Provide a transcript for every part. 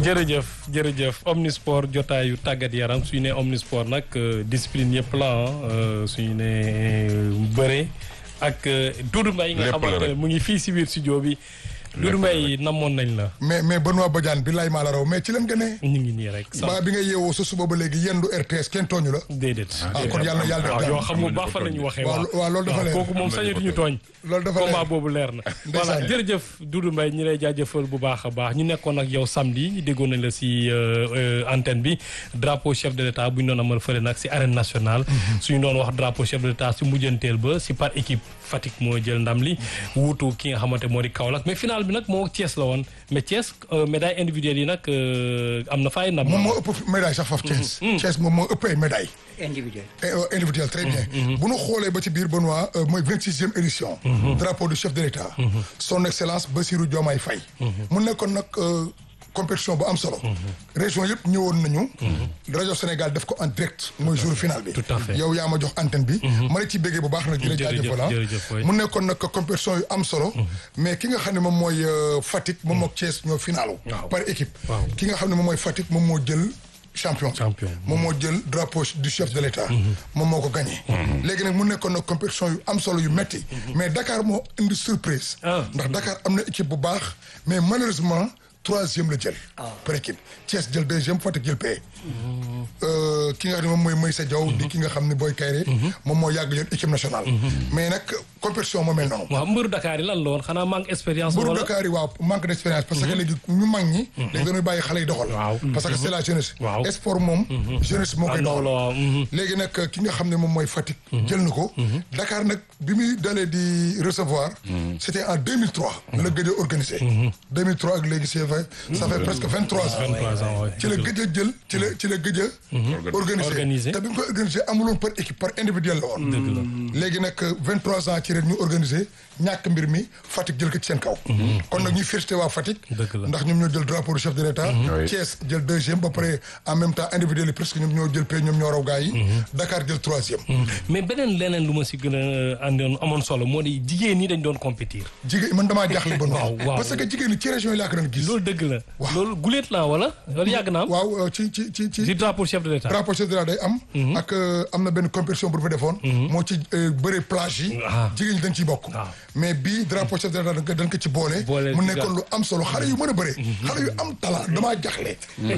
jërëjëf Omnisport jotaayu tàggat yaram suñu ne Omnisport nag discipline yëpp la suñu ne bëre ak Doudou Mbaye nga xamante ne mu ngi fii si biir studio bi. Doudou Mbaye namoon nañ la. mais Benoît Badiane bi laay maa la raw mais ci leen gënee. ñu ngi nii rek. ba bi nga yeewoo sa suba ba léegi yendu RTS kenn tooñu la. déedéet. kon yàlla def waaw yoo xam nga baax fa la ñu waxee. waaw loolu dafa leer kooku moom sañatuñu tooñ. loolu dafa leer combat boobu leer na. voilà jërëjëf Doudou Mbaye ñi lay jaajëfal bu baax a baax ñu nekkoon ak yow samedi déggoon nañ la si antenne bi drapeau chef de l'état bu ñu doon amal fële nag si arène nationale. suñu doon wax drapeau chef de l'état si mujjanteel ba si par équipe Fatick moo jël ndam li wuutu ki nga xamante moo di Kaolack mais final bi nag moo Thiès la woon mais Thiès médaille individuelle yi nag am na fa ay ndam. moom moo ëpp médaille sax foofu Thiès. Thiès moom moo ëpp ay médaille individuelle très bien. bu ñu xoolee ba ci biir Benoît mooy 26e édition. drapeau du chef de l'État. son excellence Bassirou Diomaye Faye. mu nekkoon nag compétition bu am solo. région yëpp ñëwoon nañu. rajo Sénégal def ko en direct mooy jour final bi. tout à fait yow yaa ma jox antenne bi. ma la ci béggee bu baax nag di la jaajëfal mu nekkoon nag compétition yu am solo. mais ki nga xam ne moom mooy Fatick moom mook Thiès ñoo finalu par équipe. ki nga xam ne moom mooy Fatick moom moo jël. champion moom moo jël drapeau du chef de l'État moom moo ko gagné léegi nag mu nekkoon nag compétition yu am solo yu metti mais Dakar moo indi surprise ndax Dakar am na équipe bu baax mais malheureusement 3e la jël par équipe Thiès jël 2e Fatick jël paie ki nga xam ne moom mooy Maysa Diaw di ki nga xam ne Boy Kayre moom moo yàgg jël équipe nationale mais nag compétition moo mel noonu waaw mbëru Dakar yi lan la woon xanaa manque expérience mbëru Dakar yi waaw manque d'expérience parce que léegi ñu mag ñi léegi dañuy bàyyi xale yi doxal parce que c'est la jeunesse sport moom jeunesse moo koy doxal léegi nag ki nga xam ne moom mooy Fatick jël na ko Dakar nag bi muy dalee di recevoir c'était en 2003 la gëj a organisé 2003 ak léegi c'est vrai ça fait presque 23 ans ci la gëj a jël ci la gëj a organisé te bi mu koy organisé amuloon par équipe par individuel la woon léegi nag 23 ans ci ren ñu organisé ñàkk mbir mi Fatick jël ko ci seen kaw kon nag ñuy félicité waa Fatick ndax ñoom ñoo jël drapeau du chef de l'État Thiès jël 2e ba pare en même temps individuel yi presque ñoom ñoo jël paie ñoom ñoo raw gars yi Dakar jël 3e mais leneen lu ma si gën a àndoon amoon solo moo di jigéen ñi dañ doon compétir jigéen man damaa jaaxle ba noonu parce que jigéen ñi ci région yi laa ko doon gis loolu dëgg la loolu guleet la wala loolu yàgg na am waaw ci drapeau chef de l'État drapeau chef de l'État day am ak am na benn compétition bu fa defoon moo ci bëre plage yi jigéen ñi dañ ciy bokk mais bii drapeau chef de l'État dañ ko ci boole mu nekkoon lu am solo xale yu mën a bëre xale yu am talent damaa jaxle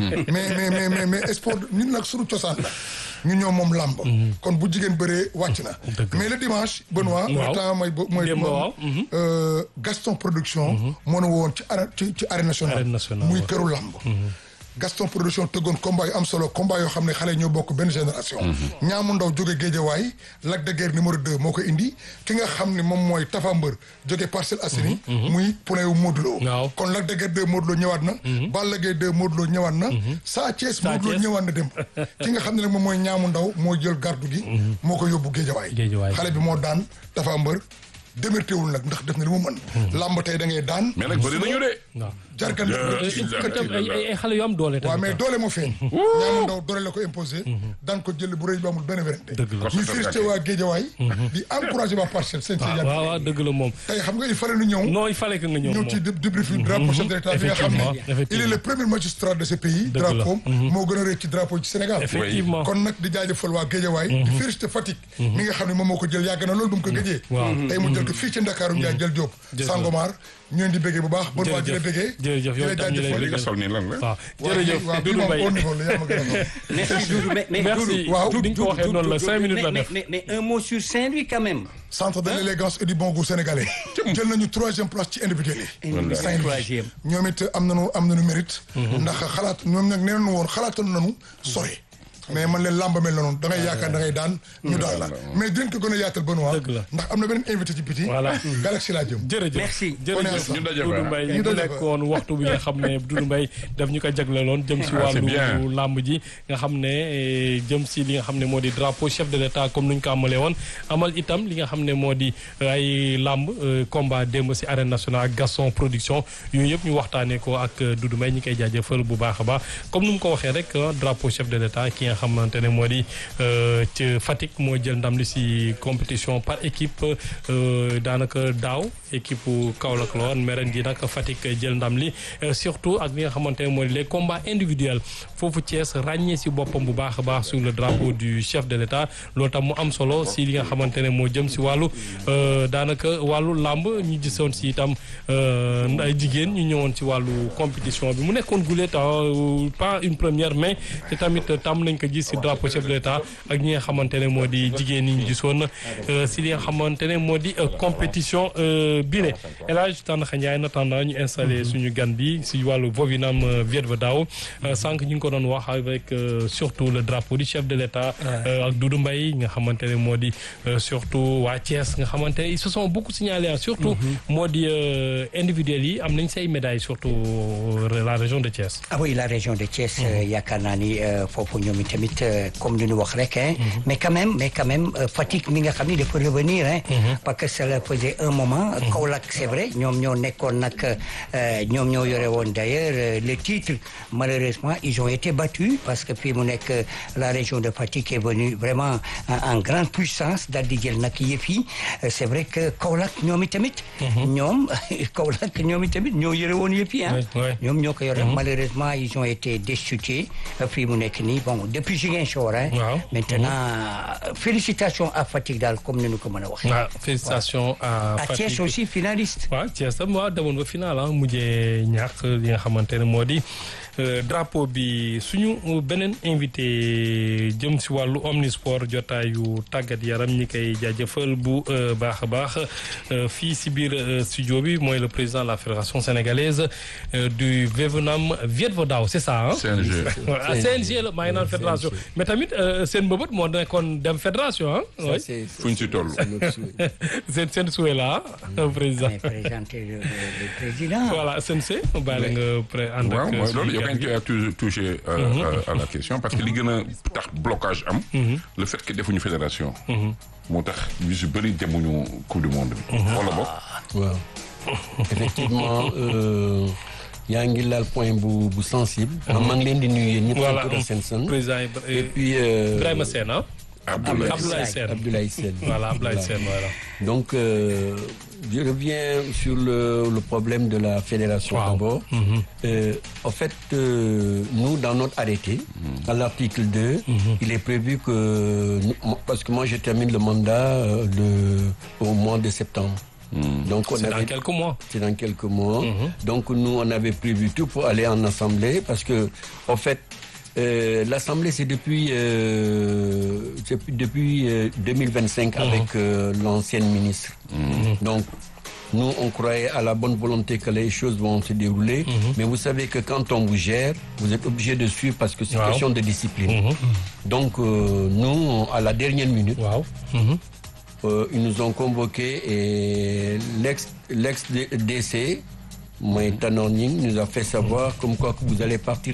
mais sport ñun nag suñu cosaan la ñu ñoo moom làmb kon bu jigéen bëree wàcc na mais le dimanche Benoît le temps mooy Gaston production moo na woon ci arène nationale muy këru làmb Gaston production tëggoon combat yu am solo combat yoo xam ne xale ñoo bokk benn génération ñaamu ndaw jóge Géejawaay Lac de Guiers numéro 2 moo ko indi ki nga xam ne moom mooy Tafa Mbër jóge Parcelles Assainies muy poulain wu Modou Lo kon Lac de Guiers 2 Modou Lo ñëwaat na Balla Gaye 2 Modou Lo ñëwaat na Sa Thiès Modou Lo ñëwaat na dem ki nga xam ne nag moom mooy ñaamu ndaw moo jël gardu gi moo ko yóbbu Géejawaay xale bi moo daan Tafa Mbër démertéwul nag ndax def na li mu mën làmb tey da ngay daan mais nag bëri nañu de jargal ay xale yu am doole waaw mais doole moo feeñ ñaamu ndaw doole la ko imposé daan ko jël bu rëy bi amul benn wérante ñu félicité waa Géejawaay di encouragé waa Parcelles seen waaw dëgg la moom tey xam nga il fallait nu ñëw non il fallait que nga ñëw ci débriefing drapeau chef de l'État bi nga xam ne il est le premier magistrat de ce pays drapeau moo gën a rëy ci drapeau ci Sénégal effectivement kon nag di jaajëfal waa Géejawaay di félicité Fatick mi nga xam ne moom moo ko jël yàgg na loolu bu mu ko gëjee tey mu jël ko fii ci Ndakaaru Ndiaye jël Diop Sangomar ñu leen di bëggee bu baax bon waa di la bëggee jërëjëf yow tam ñu lay li nga sol nii lan la waaw jërëjëf Doudou Mbaye au niveau la yaa ma gën a merci Doudou mais merci waaw di nga ko waxee noonu la 5 minutes la def mais un mot sur Saint-Louis quand même centre de l'élégance et du bon goût sénégalais jël nañu 3e place ci individuel yi Saint-Louis ñoom it am nañu mérite ndax xalaat ñoom nag nee nañu woon xalaatoon nañu sore mais man leen làmb mel na noonu da ngay yaakaar da ngay daan ñu daan la mais dinañ ko gën a yaatal Benoît ndax am na beneen invité ci biti Galaxy laa jëm jërëjëf merci jërëjëf Doudou Mbaye ñu nekkoon waxtu bi nga xam ne Doudou Mbaye daf ñu ko jagleeloon jëm si wàllu làmb ji nga xam ne jëm si li nga xam ne moo di drapeau chef de l'État comme nuñ ko amalee woon amal itam li nga xam ne moo di ay làmb combat démb si arène nationale ak Gaston production yooyu yëpp ñu waxtaanee ko ak Doudou Mbaye ñi koy jaajëfal bu baax a baax comme nu mu ko waxee rek drapeau chef de l'État ki nga xamante ne moo di ci Fatick moo jël ndam li si compétition par équipe daanaka daaw équipe Kaolack la woon mais ren ji nag Fatick jël ndam li surtout ak li nga xamante ne moo di les combats individuels foofu Thiès ràññee si boppam bu baax a baax sur le drapeau du chef de l'État loolu tam mu am solo si li nga xamante ne moo jëm si wàllu daanaka wàllu làmb ñu gisoon si itam ay jigéen ñu ñëwoon si wàllu compétition bi mu nekkoon gulet pas une première mais te tamit tam nañ ko gis si drapeau chef de l'État ak ñi nga xamante ne moo di jigéen ñi ñu gisoon si li nga xamante ne moo di compétition bi ne El Hadj Tandakha Ndiaye en attendant ñu installé suñu gan bi si wàllu Vovinam Viet-Va Dao sànq ñu ngi ko doon wax avec surtout le drapeau du chef de l'État ak Doudou Mbaye nga xamante ne moo di surtout waa Thiès nga xamante ne ils se sont beaucoup signalés surtout moo di individuels yi am nañ say médailles surtout la région de Thiès. Ah oui, la région de Thiès yaakaar naa ni foofu ñoom tamit comme li ñu wax rek mais quand même Fatick mi nga xam ni dafa revenir parce que ça faisait un moment Kaolack c'est vrai ñoom ñoo nekkoon nag ñoom ñoo yore woon d'ailleurs le titre malheureusement ils ont été battus parce que fii mu nekk la région de Fatick est venue vraiment en grande puissance daal di jël nag yëf yi c'est vrai que Kaolack ñoom itamit Kaolack ñoom itamit ñoo yore woon yëf yi ñoom ñoo ko yore malheureusement ils ont été destitués fii mu nekk nii bon depuis Ziguinchor maintenant félicitations à Fatick daal comme ni ñu ko mën a waxee. félicitations à Fatick Thiès aussi finaliste. waaw Thiès tam waaw demoon ba final mujjee ñàkk li nga xamante ne moo di drapeau bi suñu beneen invité jëm si wàllu omnisport jotaayu tàggat yaram ñi koy jaajëfal bu baax a baax fii si biir studio bi mooy le président de la fédération sénégalaise du Vovinam Viet-Va Dao c'est ça CNG. CNG la maa ngi naan fédération mais tamit seen mbëbët moo nekkoon dem fédération fu ñu si toll. seen souhait la président. présenter le président. voilà CNG bàyyi la nga ànd ak waaw loolu yow tu as touché à la question parce que li gën a tax blocage am. le fait que defuñu fédération. moo tax ñu si bëri demuñu coupe du monde bi. wala boog. waaw effectivement yaa ngi laal point bu sensible. maa ngi leen di nuyu yéen ñëpp. voilà président et puis Ibrahima Sène Abdoulaye Sène. Voilà, Abdoulaye Sène, voilà. Donc, je reviens sur le problème de la fédération d'abord. En fait, nous, dans notre arrêté, à l'article 2, il est prévu que... Parce que moi, je termine le mandat au mois de septembre. Donc c'est dans quelques mois. C'est dans quelques mois. Donc, nous, on avait prévu tout pour aller en assemblée parce que, en fait, l'Assemblée, c'est depuis 2025 avec l'ancienne ministre. Donc, nous, on croyait à la bonne volonté que les choses vont se dérouler. Mais vous savez que quand on vous gère, vous êtes obligé de suivre parce que c'est une question de discipline. Donc, nous, à la dernière minute, ils nous ont convoqués et l'ex-DC, Tanorning, nous a fait savoir comme quoi que vous allez partir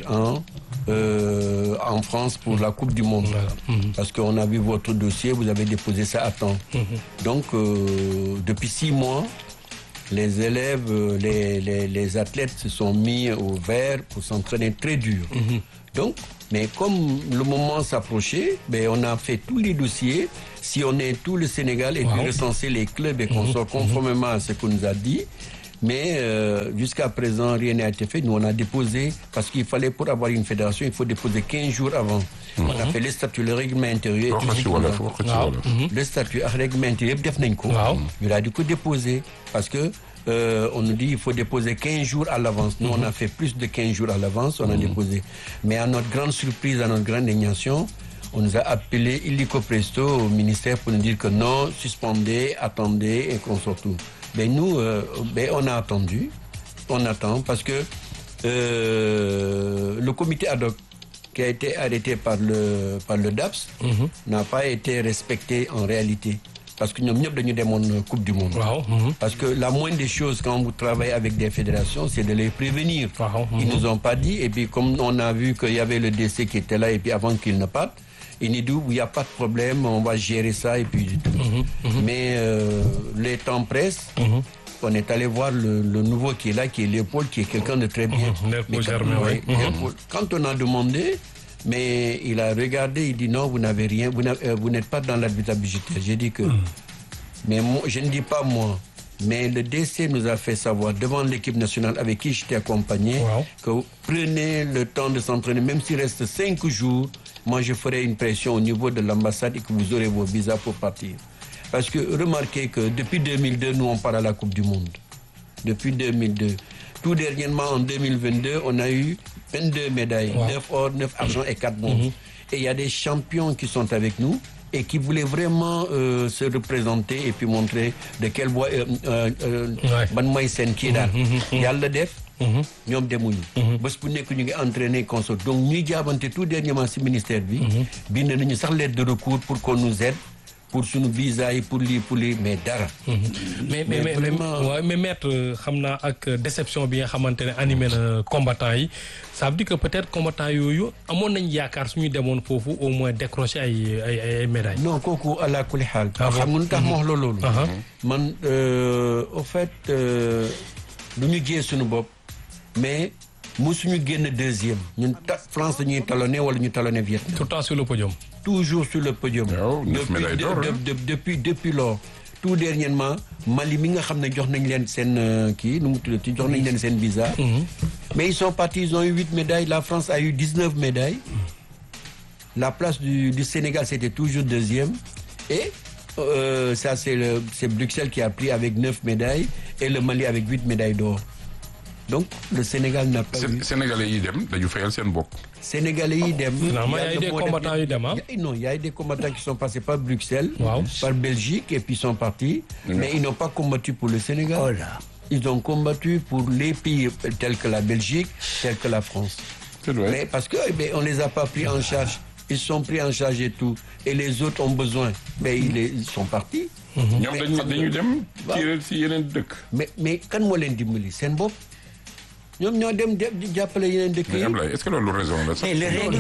en France pour la Coupe du Monde. Parce qu'on a vu votre dossier, vous avez déposé ça à temps. Donc, depuis 6 mois, les élèves, les athlètes se sont mis au vert pour s'entraîner très dur. Donc, mais comme le moment s'approchait, on a fait tous les dossiers, sillonné tout le Sénégal et puis recensé les clubs et qu'on sort conformément à ce qu'on nous a dit. Mais jusqu'à présent, rien n'a été fait. Nous, on a déposé, parce qu'il fallait, pour avoir une fédération, il faut déposer 15 jours avant. On a fait le statut, le règlement intérieur. Le statut, le règlement intérieur, il a dû que déposer. Parce que on nous dit qu'il faut déposer 15 jours à l'avance. Nous, on a fait plus de 15 jours à l'avance, on a déposé. Mais à notre grande surprise, à notre grande indignation, on nous a appelé illico presto au ministère pour nous dire que non, suspendez, attendez et qu'on sort tout. Mais nous, on a attendu. On attend parce que le comité ad hoc qui a été arrêté par le DAPS n'a pas été respecté en réalité. Parce que nous avons une Coupe du Monde. Parce que la moindre des choses quand vous travaillez avec des fédérations, c'est de les prévenir. Ils ne nous ont pas dit. Et puis comme on a vu qu'il y avait le DC qui était là et puis avant qu'il ne parte, ils nous disent il n'y a pas de problème, on va gérer ça et puis du tout. Mais les temps pressent. On est allé voir le nouveau qui est là, qui est Léopold, qui est quelqu'un de très bien. Léopold Germain, Quand on a demandé, Mais il a regardé, il dit non, vous n'avez rien, vous n'êtes pas dans l'habitat budgétaire. J'ai dit que... Mais moi, je ne dis pas moi, mais le DC nous a fait savoir devant l'équipe nationale avec qui j'étais accompagné que vous prenez le temps de s'entraîner, même s'il reste 5 jours, moi je ferai une pression au niveau de l'ambassade et que vous aurez vos visas pour partir. Parce que remarquez que depuis 2002, nous on part à la Coupe du Monde. Depuis 2002. Tout dernièrement, en 2022, on a eu 22 médailles, 9 or, 9 argent et 4 bronzes. Et il y a des champions qui sont avec nous et qui voulaient vraiment se représenter et puis montrer de quel bois ban mooy seen kii daal. Yàlla def ñoom demuñu. bés bu nekk ñu ngi entraîner consort. Donc ñuy jaabante tout dernièrement ci ministère bi. bind nañu sax lettre de recours pour qu'on nous aide. Pour suñu visa yi pour lii mais dara. mais maître xam naa ak déception bi nga xamante ne animé na combattant yi ça veut dire que peut-être combattant yooyu amoon nañ yaakaar suñu demoon foofu au moins décrocher ay médailles. non kooku ala kulli xaal. xam nga lu tax ma wax loolu. man au fait du ñu jiyee suñu bopp mais musuñu génn deuxième ñun France dañuy talonné wala ñu talonné Vietnam. tout le temps sur le podium. Toujours sur le podium. Depuis lors. Tout dernièrement, Mali mi nga xam ne jox nañ leen seen kii nu mu tuddati jox nañ leen seen visa. Mais ils sont partis, ils ont eu 8 médailles. La France a eu 19 médailles. La place du Sénégal, c'était toujours deuxième. Et ça, c'est Bruxelles qui a pris avec 9 médailles et le Mali avec 8 médailles d'or. Donc, le Sénégal n'a pas eu... Sénégalais yi dem dañu fayal seen bopp. Sénégalais yi dem. Finalement, il y a eu des combattants yi dem. Non, il y a eu des combattants qui sont passés par Bruxelles, par Belgique, et puis ils sont partis. Mais ils n'ont pas combattu pour le Sénégal. Oh là. Ils ont combattu pour les pays tels que la Belgique, tels que la France. C'est vrai. Mais parce que on les a pas pris en charge. Ils sont pris en charge et tout. Et les autres ont besoin. Mais ils sont partis. ñoom dañu dem tirer ci yeneen dëkk. Mais kan moo leen dimbali seen bopp. ñoom ñoo dem jàppale yeneen dëkk yi. Mais est-ce que loolu raison la sax. Et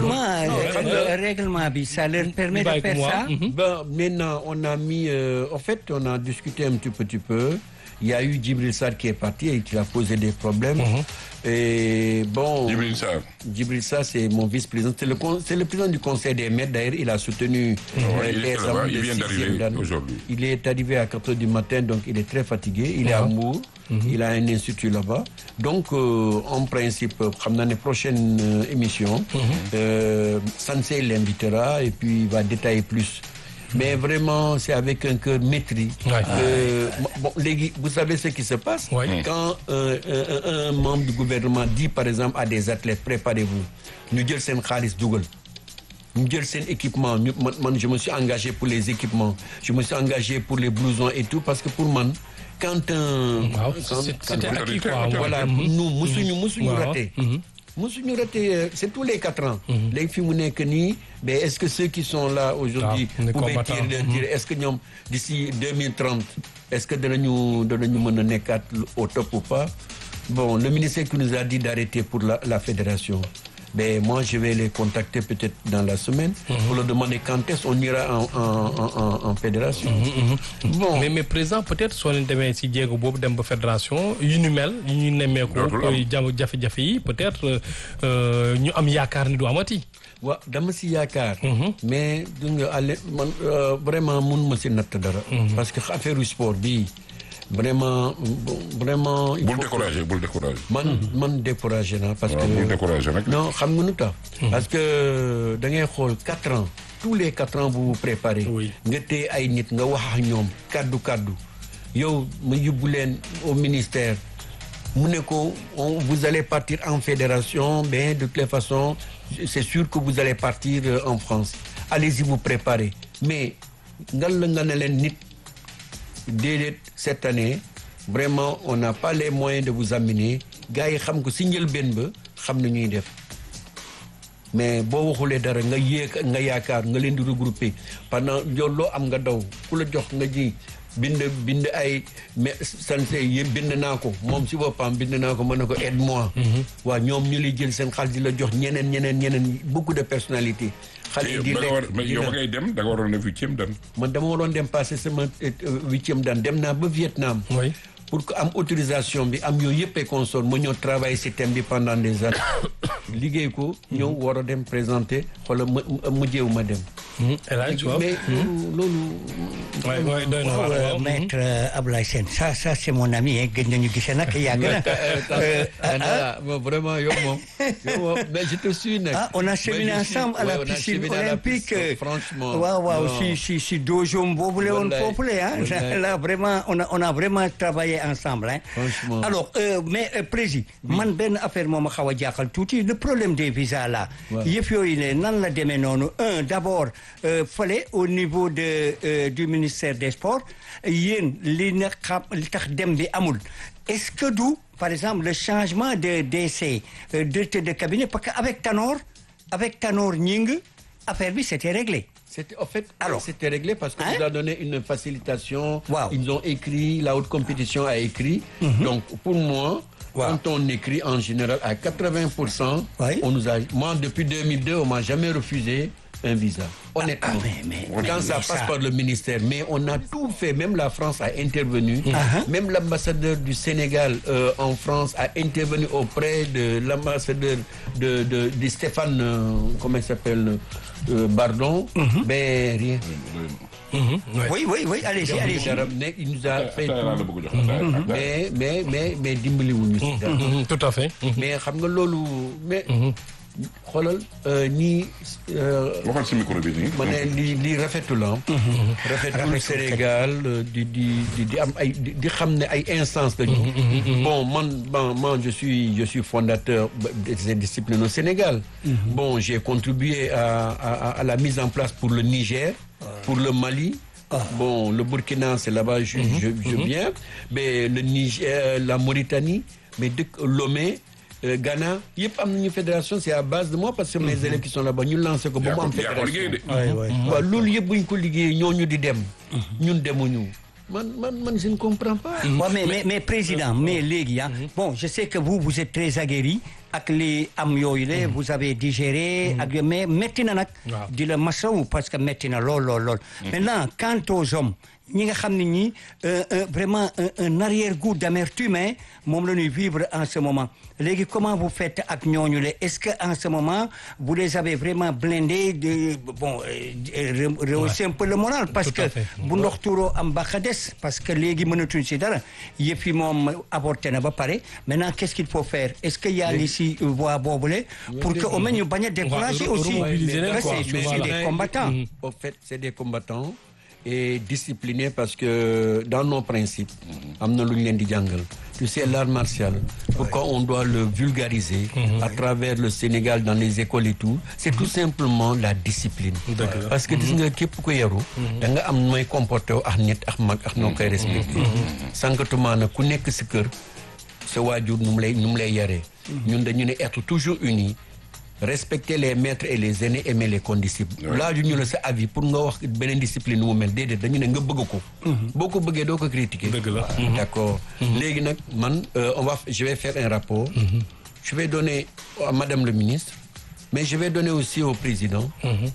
le règlement bi ça leur permet de faire ça. Ben maintenant on a mis en fait on a discuté un petit peu. Il y a eu Djibril Sarr qui est parti et qui a posé des problèmes. Et bon. Djibril Sarr, c'est mon vice-président. C'est le président du Conseil des maîtres. D'ailleurs, il a soutenu il vient d'arriver aujourd'hui. Il est arrivé à 4h du matin, donc il est très fatigué. Il est à Mour. Il a un institut là-bas. Donc, en principe, la prochaine émission, Sansei l'invitera et puis il va détailler plus. Mais vraiment, c'est avec un cœur maîtris. Bon, vous savez ce qui se passe quand un membre du gouvernement dit, par exemple, à des athlètes, préparez-vous, nous jël seen xaalis dugal, ñu jël seen équipement, je me suis engagé pour les équipements, je me suis engagé pour les blousons et tout, parce que pour moi, c'était acquis quoi. Voilà, nous, musuñu raté. Musuñu raté, c'est tous les 4 ans. Les filles mu nekk nii, mais est-ce que ceux qui sont là aujourd'hui pouvaient dire est-ce que ñoom d'ici 2030 est-ce que danañu mën a nekkaat au top ou pas? Bon, le ministère qui nous a dit d'arrêter pour la fédération. Mais moi, je vais les contacter peut-être dans la semaine pour leur demander quand est-ce qu'on ira en fédération. Bon. Mais président, peut-être soo leen demee si jéego boobu dem ba fédération yu ñu mel yu ñu nemmeeku koy jafe-jafe yi peut-être ñu am yaakaar ni du amati. waaw dama si yaakaar. mais du nga man vraiment mun ma si natt dara. parce que affaire sport bi vraiment. bul découragé. man découragé naa parce que. bul découragé nag. non xam nga nu tax. parce que da ngay xool 4 ans. tous les 4 ans vous vous préparez. nga téye ay nit nga wax ak ñoom kaddu. yow ma yóbbu leen au ministère. mu ne ko vous allez partir en fédération mais de toutes les façons c'est sûr que vous allez partir en France. Allez-y vous préparer mais nga ne leen nit. Déedéet cette année vraiment on n'a pas les moyens de vous amener gars yi xam ko si njëlbéen ba xam na ñuy def mais boo waxulee dara nga yaakaar nga leen di regrouper pendant loo am nga daw ku la jox nga ji bind ay mais sanse yëpp bind naa ko moom si boppam bind naa ko mën na ko aide-moi. waaw ñoom ñu lay jël seen xaalis di la jox ñeneen beaucoup de personnalités. xale yi di lekk mais yow ngay dem da nga waroon a 8e dan. man dama waroon dem passer sama 8e dan dem naa ba Vietnam. pour que am autorisation bi am yooyu yëpp ay console ma ñëw travailler si thème bi pendant des années. liggéey ko ñëw war a dem présenter xoolal mujjeewu ma dem. mais loolu. doy na waar maître Ablaye Sène ça c'est mon ami gëj nañu gisee nag yàgg na. vraiment yow moom mais je te suis nag. on a cheminé ensemble à la piscine olympique. franchement waaw si dojo boobu la woon foofu la là vraiment on a vraiment travaillé ensemble franchement alors mais président man benn affaire moo ma xaw a jaaxal tuuti le problème des visas là. yëf yooyu ne nan la demee noonu d'abord fële au niveau du ministère des sports yéen li na xam li tax dem bi amul est-ce que du par exemple le changement de DC directeur de cabinet parce que avec Tanor Gning affaire bi c'était réglé. C'était réglé parce qu'on nous a donné une facilitation. Wow. Ils ont écrit, la haute compétition a écrit. Donc pour moi, quand on écrit en général à 80%, on nous a. Moi depuis 2002, on m'a jamais refusé un visa. Honnêtement. Quand ça passe par le ministère, mais on a tout fait. Même la France a intervenu. Même l'ambassadeur du Sénégal en France a intervenu auprès de l'ambassadeur de Stéphane, comment il s'appelle, Bardon. Mais rien. Oui, allez-y. Il nous a fait tout. Mais dimbali wuñu si dara. Tout à fait. Mais xam nga loolu mais. xoolal nii. waxal si micro bi nii. ma ne lii rafetul rafetul Sénégal di am ay di xam ne ay instances lañu. bon man je suis fondateur des disciplines au Sénégal. Bon j'ai contribué à la mise en place pour le Niger, pour le Mali. Bon le Burkina c'est là-bas je viens, mais le Niger, la Mauritanie, mais dëkk Lomé. Ghana yëpp am nañu fédération c'est à base de moi parce que mes élèves qui sont là-bas ñu lancé ko ba mu am fédération waaw loolu yëpp bu ñu ko liggéeyee ñooñu di dem ñun demuñu man je ne comprends pas. mais président mais léegi bon je sais que vous êtes très aguerri ak li am yooyu la vous avez digéré ak mais métti na nag di la masawu parce que métti na lool maintenant quant aux hommes ñi nga xam ne ñi vraiment un arrière-goût d'amertume moom la ñuy vivre en ce moment léegi comment vous faites ak ñooñu le est-ce que en ce moment vous les avez vraiment blindés de bon rehausser un peu le moral parce que bu ndox tuuroo am baxa des parce que léegi mënatuñ si dara yëpp yi moom avorté na ba pare maintenant qu'est-ce qu'il faut faire est-ce que yaa ngi si voie boobule pour que au moins ñu bañ a décourager aussi c'est des combattants. En fait c'est des combattants et disciplinés parce que dans nos principes am na lu ñu leen di jàngal tu sais l'art martial pourquoi on doit le vulgariser à travers le Sénégal dans les écoles et tout c'est tout simplement la discipline parce que gis nga képp ko yaru da nga am nooy comporté wu ak nit ak mag ak noo koy respecté sànkatuma na ku nekk si kër sa waajur nu mu lay yaree ñun dañu ne être toujours unis respecter les maîtres et les aînés, aimer les condisciples. Laaju ñu la sa avis pour nga wax beneen discipline mu mel déedéet dañu ne nga bëgg ko. boo ko bëggee doo ko critiquer. dëgg la. D'accord. léegi nag man je vais faire un rapport. Je vais donner à Madame le ministre, mais je vais donner aussi au président.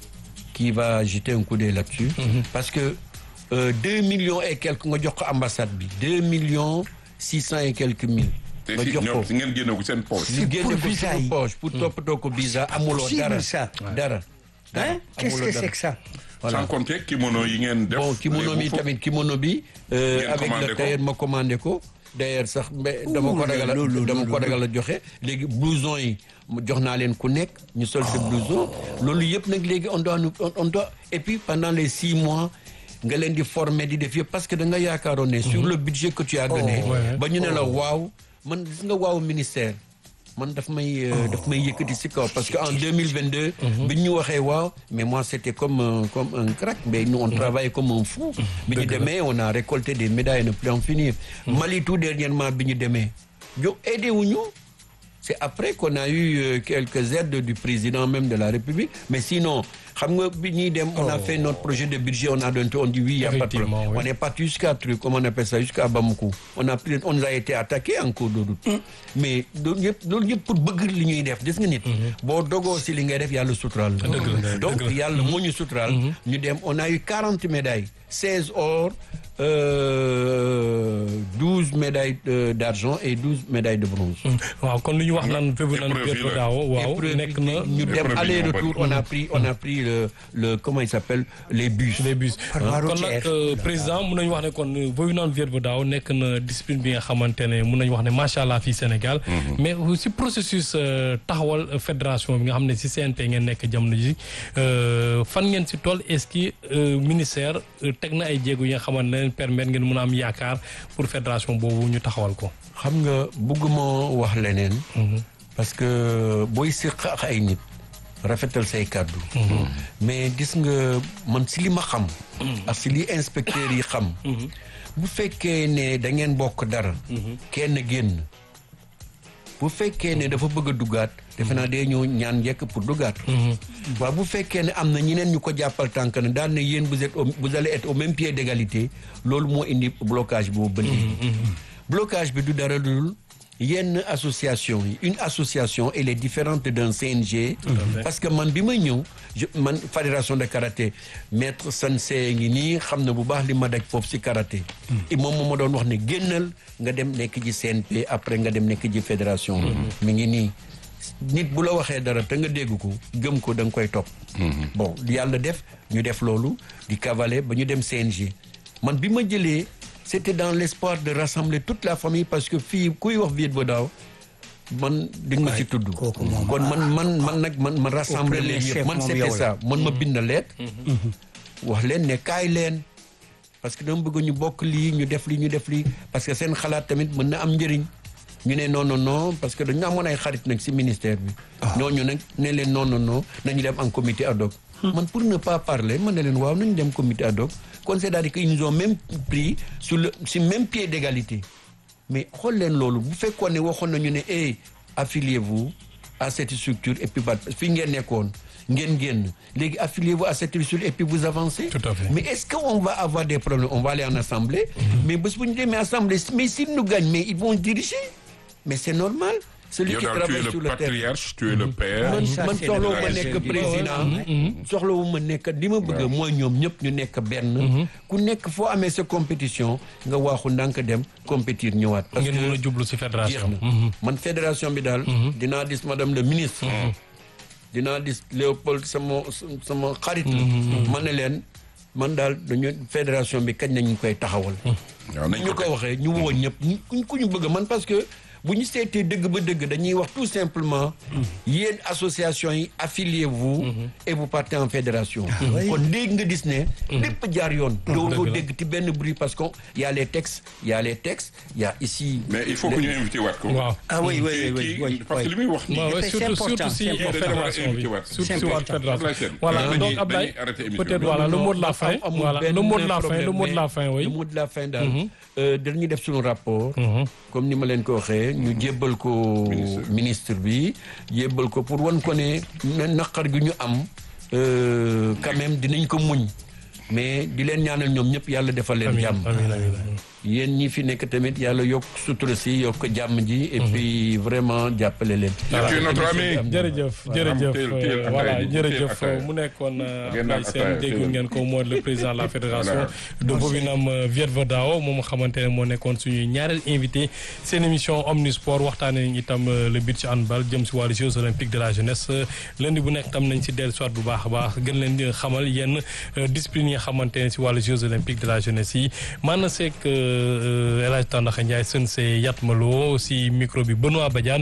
Qui va jeter un coup d'œil là-dessus. Parce que 2 millions et quelques nga jox ko ambassade bi 2 millions 600 et quelques mille. te si ñoom si ngeen génne ko seen poche. si génne ko seen poche pour toppatoo ko visa amuloo dara. Qu'est-ce que c'est que ça? Sans compter kimono yi ngeen def. bon kimono bi tamit kimono bi. avec le tailleur ma commandé ko. d'ailleurs sax dama ko ragal a joxe léegi blouson yi jox naa leen ku nekk ñu sol sa blouson loolu yëpp nag léegi on doit et puis pendant les 6 mois. nga leen di former di def yëpp parce que da nga yaakaaroon ne sur le budget que tu as donné ba ñu ne la waaw man gis nga waaw ministère man daf may yëkkati si kaw parce que en 2022 bi ñu waxee waaw mais moi c'était comme un crack mais nous on travaille comme un fou bi ñu demee on a récolté des médailles ne plus en finir Mali tout dernièrement bi ñu demee jo aidé wuñu c'est après qu'on a eu quelques aides du président même de la République mais sinon xam nga bi ñuy dem on a fait notre projet de budget on dit oui il y a pas de problème on est parti jusqu'à comment on appelle ça jusqu'à Bamako on nous a été attaqué en cours de route mais loolu yëpp pour bëgg li ñuy def gis nga nit boo dogoo si li ngay def yàlla suturaal donc yàlla moo ñu suturaal ñu dem on a eu 40 médailles 16 or 12 médailles d'argent et 12 médailles de bronze. waaw kon lu ñu wax naan Vierbes daaw waaw nekk na ñu dem aller-retour on a pris le comment il s'appelle les bus. kon nag président mun nañu wax ne kon boobu naan Vierbes daaw nekk na discipline bi nga xamante ne mun nañu wax ne macha allah fii Sénégal. mais si processus taxawal fédération bi nga xam ne si CNP ngeen nekk jamono ji fan ngeen si toll est-ce que ministère teg na ay jéego yi nga xamante ne leen permettre ngeen mën a am yaakaar pour fédération boobu ñu taxawal ko. xam nga bëgguma wax leneen. parce que booy séq ak ay nit rafetal say kàddu. mais gis nga man si li ma xam. ak si li inspecteurs yi xam. bu fekkee ne da ngeen bokk dara. kenn génn. bu fekkee ne dafa bëgg a duggaat defe naa day ñëw ñaan njëkk pour duggaat. waaw bu fekkee ne am na ñeneen ñu ko jàppal tànk ne daan ne yéen vous allez être au même pied d'égalité loolu moo indi blocage boobu ba léegi. blocage bi du dara dul yenn association yi une association elle est différente d'un CNG. parce que man bi may ñëw man fédération de karaté maître Sensei ngi nii xam na bu baax li ma daj foofu si karaté. moom moo ma doon wax ne génnal nga dem nekk ji CNP après nga dem nekk ji fédération. mi ngi nii nit bu la waxee dara te nga dégg ko gëm ko da nga koy topp. bon yàlla def ñu def loolu di cavaler ba ñu dem CNG man bi ma jëlee. c'était dans l'espoir de rassembler toute la famille parce que fii kuy wax Vierbes daaw man di nga ma ci tudd. kon man rassembler leen yëpp man c'était ça man ma bind lettre. wax leen ne kaay leen parce que dama bëgg ñu bokk lii ñu def lii parce que seen xalaat tamit mën na am njëriñ. ñu ne non parce que dañu amoon ay xarit nag ci ministère bi. ñooñu nag ne leen non nañu dem en comité ad hoc. man pour ne pas parler man ne leen waaw nañu dem comité ad hoc. kon c'est-à-dire qu'ils nous ont même pris sur même pied d'égalité mais xool leen loolu bu fekkoon ne waxoon nañu ne affiliez-vous à cette structure et puis fii ngeen nekkoon ngeen génn léegi affiliez-vous à cette structure et puis vous avancez. Tout à fait. Mais est-ce qu'on va avoir des problèmes? On va aller en assemblée. Mais bés bu ñu demee assemblée mais s'ils nous gagnent mais ils vont diriger mais c'est normal. Celui qui travaille sur le terrain. Tu es le père. man soxlawu ma nekk président. soxlawu ma nekk li ma bëgg mooy ñoom ñëpp ñu nekk benn. ku nekk foo amee sa compétition nga waaxu ndànk dem compétir ñëwaat. parce que ngeen mën a jublu ci fédération. man fédération bi daal. dinaa gis madame le ministre. dinaa gis Léopold sama xarit la. ma ne leen man daal dañu fédération bi kañ nañu koy taxawal. ñu ko waxee ñu woo ñëpp ku ñu bëgg man parce que. bu ñu seetee dëgg ba dëgg dañuy wax tout simplement yéen association yi affiliez-vous et vous partez en fédération kon dégg nga gis ne lépp jaar yoon doo dégg ci benn bruit parce que y a les textes y a ici mais il faut que ñu invité waat ko ah oui parce que li muy wax surtout si fédération bi surtout si fédération voilà donc Ablaye peut-être voilà le mot de la fin le mot de la fin daal dañuy def suñu rapport comme ni ma leen ko waxee ñu jébbal ko ministre bi jébbal ko pour wan ko ne naqar gi ñu am quand même dinañ ko muñ mais di leen ñaanal ñoom ñëpp yàlla defal leen jàmm yéen ñi fi nekk tamit yàlla yokk sutura si yokk jàmm ji et puis vraiment jàppale leen jërëjëf voilà jërëjëf mu nekkoon Ablaye Sène dégg ngeen ko mooy le président de la fédération de Bobinam Vierbes Dao moom nga xamante ne moo nekkoon suñuy ñaareel invité seen émission Omnisport waxtaanee nañ itam le beach handball jëm si wàllu Jeux olympiques de la jeunesse lundi bu nekk tam nañ si dellu soit bu baax a baax gën leen di xamal yenn discipline yi nga xamante ne si wàllu Jeux olympiques de la jeunesse yi maanaam c'est que El Hadj Tandakha Ndiaye Sensei Yatma Lo si micro bi Benoît Badiane